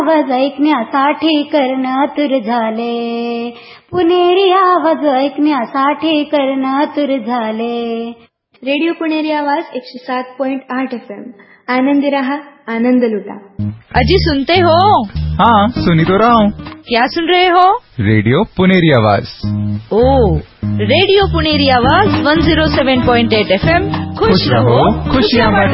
आवाज ऐकण्यासाठी कर्णातुर झाले, पुणेरी आवाज ऐकण्यासाठी कर्णातुर झाले. रेडिओ पुणेरी आवाज 107.8 FM. आनंदी रहा, आनंद लुटा. अजी सुनते हो? हाँ, सुनी तो रहा हूँ. क्या सुन रहे हो? रेडियो पुणेरी आवाज. ओ, रेडियो पुणेरी आवाज 107.8 FM. खुश रहो, खुशियाँ बांटो.